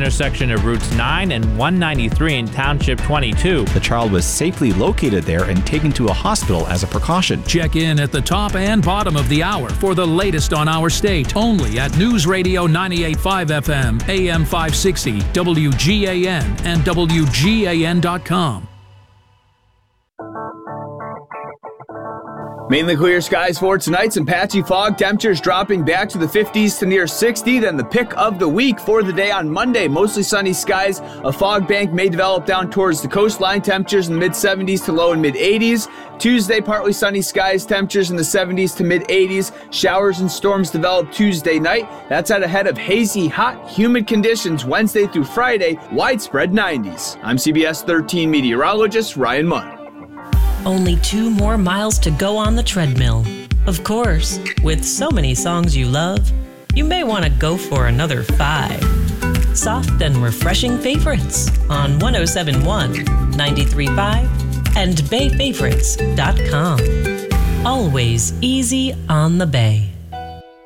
intersection of routes 9 and 193 in Township 22. The child was safely located there and taken to a hospital as a precaution. Check in at the top and bottom of the hour for the latest on our state, only at News Radio 98.5 FM, AM 560, WGAN, and WGAN.com. Mainly clear skies for tonight. Some patchy fog. Temperatures dropping back to the 50s to near 60. Then the pick of the week for the day on Monday. Mostly sunny skies. A fog bank may develop down towards the coastline. Temperatures in the mid-70s to low and mid-80s. Tuesday, partly sunny skies. Temperatures in the 70s to mid-80s. Showers and storms develop Tuesday night. That's out ahead of hazy, hot, humid conditions Wednesday through Friday. Widespread 90s. I'm CBS 13 meteorologist Ryan Munn. Only 2 more miles to go on the treadmill. Of course, with so many songs you love, you may want to go for another 5. Soft and refreshing favorites on 107.1, 93.5, and BayFavorites.com. Always easy on the Bay.